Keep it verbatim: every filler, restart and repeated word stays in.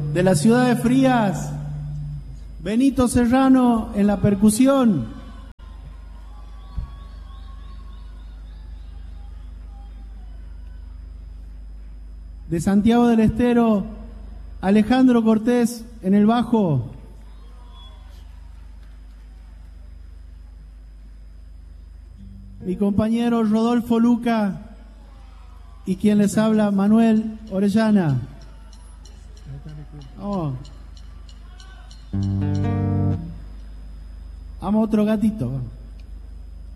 De la ciudad de Frías, Benito Serrano en la percusión. De Santiago del Estero, Alejandro Cortés en el bajo. Mi compañero Rodolfo Luca y quien les habla, Manuel Orellana. Oh. Amo otro gatito.